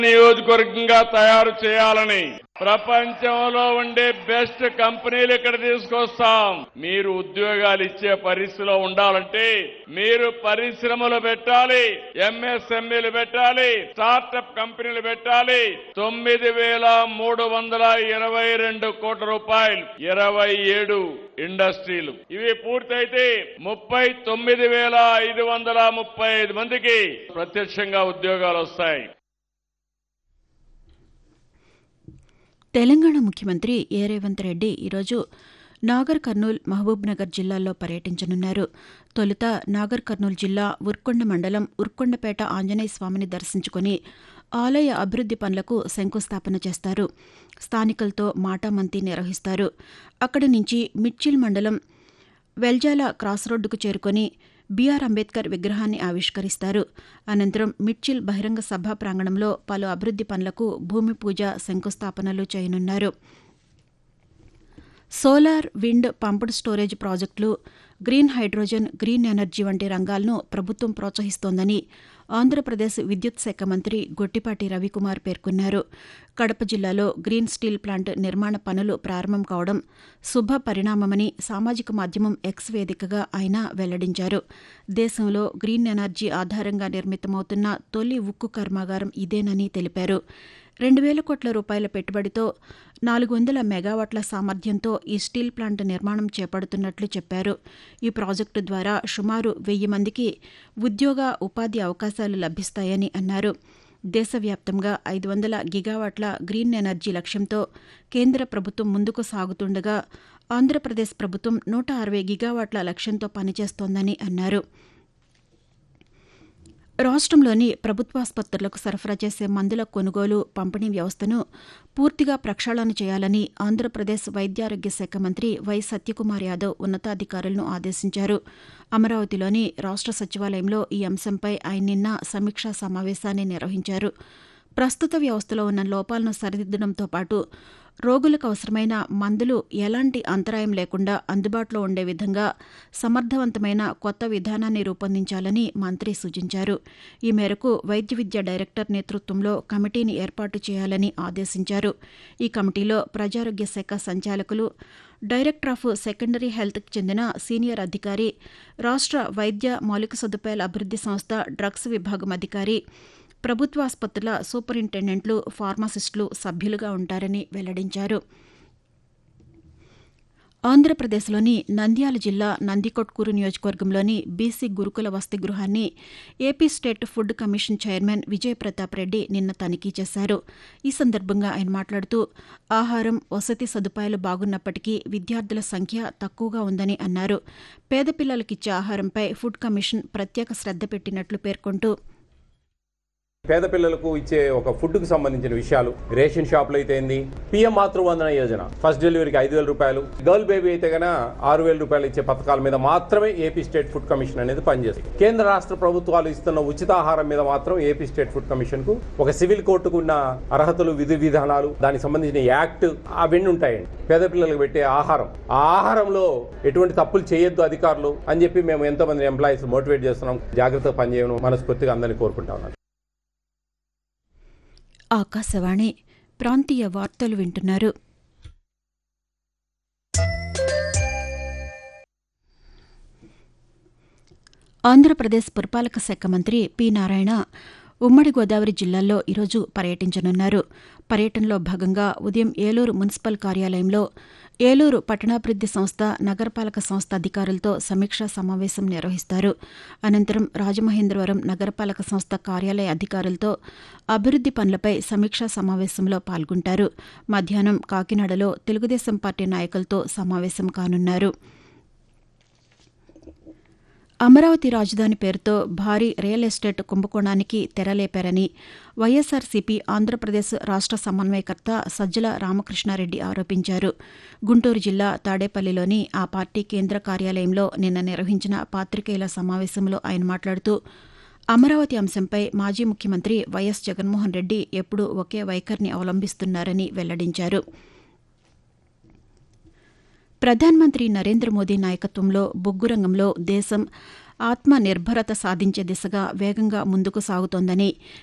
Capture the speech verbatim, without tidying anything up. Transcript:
నియోజకవర్గంగా తయారు చేయాలని ప్రపంచంలో ఉండే బెస్ట్ కంపెనీలు ఇక్కడ తీసుకొస్తాం. మీరు ఉద్యోగాలు ఇచ్చే పరిస్థితిలో ఉండాలంటే మీరు పరిశ్రమలు పెట్టాలి, ఎంఎస్ఎంఈలు పెట్టాలి, స్టార్టప్ కంపెనీలు పెట్టాలి. తొమ్మిది వేల మూడు వందల ఇరవై రెండు కోట్ల రూపాయలు ఇరవై ఏడు ఇండస్ట్రీలు ఇవి పూర్తయితే ముప్పై తొమ్మిది వేల ఐదు వందల ముప్పై ఐదు మందికి ప్రత్యక్షంగా ఉద్యోగాలు వస్తాయి. తెలంగాణ ముఖ్యమంత్రి ఏ రేవంత్ రెడ్డి ఈరోజు నాగర్ కర్నూల్, మహబూబ్ నగర్ జిల్లాల్లో పర్యటించనున్నారు. తొలుత నాగర్ కర్నూల్ జిల్లా ఉర్కొండ మండలం ఉర్కొండపేట ఆంజనేయ స్వామిని దర్శించుకుని ఆలయ అభివృద్ది పనులకు శంకుస్థాపన చేస్తారు. స్థానికులతో మాటామంతి నిర్వహిస్తారు. అక్కడి నుంచి మిడ్చిల్ మండలం వెల్జాల క్రాస్ రోడ్డుకు చేరుకొని బీఆర్ అంబేద్కర్ విగ్రహాన్ని ఆవిష్కరిస్తారు. అనంతరం మిడ్చిల్ బహిరంగ సభా ప్రాంగణంలో పలు అభివృద్ది పనులకు భూమి పూజ, శంకుస్థాపనలు చేయనున్నారు. సోలార్, విండ్, పంప్డ్ స్టోరేజ్ ప్రాజెక్టులు, గ్రీన్ హైడ్రోజన్, గ్రీన్ ఎనర్జీ వంటి రంగాలను ప్రభుత్వం ప్రోత్సహిస్తోందని ఆంధ్రప్రదేశ్ విద్యుత్ శాఖ మంత్రి గొట్టిపాటి రవికుమార్ పేర్కొన్నారు. కడప జిల్లాలో గ్రీన్ స్టీల్ ప్లాంట్ నిర్మాణ పనులు ప్రారంభం కావడం శుభ పరిణామమని సామాజిక మాధ్యమం ఎక్స్ వేదికగా ఆయన వెల్లడించారు. దేశంలో గ్రీన్ ఎనర్జీ ఆధారంగా నిర్మితమవుతున్న తొలి ఉక్కు కర్మాగారం ఇదేనని తెలిపారు. రెండు వేల కోట్ల రూపాయల పెట్టుబడితో నాలుగు వందల మెగావాట్ల సామర్థ్యంతో ఈ స్టీల్ ప్లాంట్ నిర్మాణం చేపడుతున్నట్లు చెప్పారు. ఈ ప్రాజెక్టు ద్వారా సుమారు వెయ్యి మందికి ఉద్యోగ, ఉపాధి అవకాశాలు లభిస్తాయని అన్నారు. దేశవ్యాప్తంగా ఐదు వందల గిగావాట్ల గ్రీన్ ఎనర్జీ లక్ష్యంతో కేంద్ర ప్రభుత్వం ముందుకు సాగుతుండగా ఆంధ్రప్రదేశ్ ప్రభుత్వం నూట అరవై గిగావాట్ల లక్ష్యంతో పనిచేస్తోందని అన్నారు. రాష్ట్రంలోని ప్రభుత్వాసుపత్రులకు సరఫరా చేసే మందుల కొనుగోలు, పంపిణీ వ్యవస్థను పూర్తిగా ప్రక్షాళన చేయాలని ఆంధ్రప్రదేశ్ వైద్యారోగ్య శాఖ మంత్రి వై సత్యకుమార్ యాదవ్ ఉన్నతాధికారులను ఆదేశించారు. అమరావతిలోని రాష్ట్ర సచివాలయంలో ఈ అంశంపై ఆయన నిన్న సమీక్షా సమావేశాన్ని నిర్వహించారు. ప్రస్తుత వ్యవస్థలో ఉన్న లోపాలను సరిదిద్దడంతో పాటు రోగులకు అవసరమైన మందులు ఎలాంటి అంతరాయం లేకుండా అందుబాటులో ఉండే విధంగా సమర్థవంతమైన కొత్త విధానాన్ని రూపొందించాలని మంత్రి సూచించారు. ఈ మేరకు వైద్య విద్య డైరెక్టర్ నేతృత్వంలో కమిటీని ఏర్పాటు చేయాలని ఆదేశించారు. ఈ కమిటీలో ప్రజారోగ్య శాఖ సంచాలకులు, డైరెక్టర్ ఆఫ్ సెకండరీ హెల్త్కి చెందిన సీనియర్ అధికారి, రాష్ట్ర వైద్య మౌలిక సదుపాయాల అభివృద్ది సంస్థ డ్రగ్స్ విభాగం అధికారి, ప్రభుత్వాసుపత్రుల సూపరింటెండెంట్లు, ఫార్మాసిస్టులు సభ్యులుగా ఉంటారని వెల్లడించారు. ఆంధ్రప్రదేశ్లోని నంద్యాల జిల్లా నందికొట్కూరు నియోజకవర్గంలోని బీసీ గురుకుల వసతి గృహాన్ని AP state food commission chairman Vijay Pratap Reddy నిన్న తనిఖీ చేశారు. ఈ సందర్భంగా ఆయన మాట్లాడుతూ ఆహారం, వసతి సదుపాయాలు బాగున్నప్పటికీ విద్యార్థుల సంఖ్య తక్కువగా ఉందని అన్నారు. పేద పిల్లలకిచ్చే ఆహారంపై ఫుడ్ కమిషన్ ప్రత్యేక శ్రద్ధ పెట్టినట్లు పేర్కొంటూ పేద పిల్లలకు ఇచ్చే ఒక ఫుడ్ కు సంబంధించిన విషయాలు, రేషన్ షాపులు అయితే ఏంది, పీఎం మాతృవందన యోజన, ఫస్ట్ డెలివరీకి ఐదు వేల రూపాయలు, గర్ల్ బేబీ అయితే గన ఆరు వేల రూపాయలు ఇచ్చే పథకాల మీద మాత్రమే ఏపీ స్టేట్ ఫుడ్ కమిషన్ అనేది పనిచేస్తుంది. కేంద్ర రాష్ట్ర ప్రభుత్వాలు ఇస్తున్న ఉచితాహారం మీద మాత్రం ఏపీ స్టేట్ ఫుడ్ కమిషన్ కు ఒక సివిల్ కోర్టుకు ఉన్న అర్హతలు, విధి విధానాలు, దానికి సంబంధించిన యాక్ట్ అవన్నీ ఉంటాయండి. పేద పిల్లలకు పెట్టే ఆహారం, ఆ ఆహారంలో ఎటువంటి తప్పులు చేయొద్దు అధికారులు అని చెప్పి మేము ఎంతో మంది ఎంప్లాయీస్ మోటివేట్ చేస్తున్నాం. జాగ్రత్తగా పనిచేయడం మనస్ఫూర్తిగా అందరినీ కోరుకుంటా ఉన్నాను. ఆకాశవాణి ప్రాంతీయ వార్తలు వింటున్నారు. ఆంధ్రప్రదేశ్ పురపాలక శాఖ మంత్రి పి నారాయణ ఉమ్మడి గోదావరి జిల్లాల్లో ఈరోజు పర్యటించనున్నారు. పర్యటనలో భాగంగా ఉదయం ఏలూరు మున్సిపల్ కార్యాలయంలో ఏలూరు పట్టణాభివృద్ది సంస్థ, నగరపాలక సంస్థ అధికారులతో సమీక్షా సమావేశం నిర్వహిస్తారు. అనంతరం రాజమహేంద్రవరం నగరపాలక సంస్థ కార్యాలయ అధికారులతో అభివృద్ది పనులపై సమీక్షా సమావేశంలో పాల్గొంటారు. మధ్యాహ్నం కాకినాడలో తెలుగుదేశం పార్టీ నాయకులతో సమావేశం కానున్నారు. అమరావతి రాజధాని పేరుతో భారీ రియల్ ఎస్టేట్ కుంభకోణానికి తెరలేపారని వైఎస్సార్సీపీ ఆంధ్రప్రదేశ్ రాష్ట్ర సమన్వయకర్త సజ్జల రామకృష్ణారెడ్డి ఆరోపించారు. గుంటూరు జిల్లా తాడేపల్లిలోని ఆ పార్టీ కేంద్ర కార్యాలయంలో నిన్న నిర్వహించిన పాతికేయుల సమావేశంలో ఆయన మాట్లాడుతూ అమరావతి అంశంపై మాజీ ముఖ్యమంత్రి వైఎస్ జగన్మోహన్ రెడ్డి ఎప్పుడూ ఒకే వైఖరిని అవలంబిస్తున్నారని వెల్లడించారు. ప్రధానమంత్రి నరేంద్ర మోదీ నాయకత్వంలో బొగ్గు రంగంలో దేశం ఆత్మ నిర్భరత సాధించే దిశగా వేగంగా ముందుకు సాగుతోందని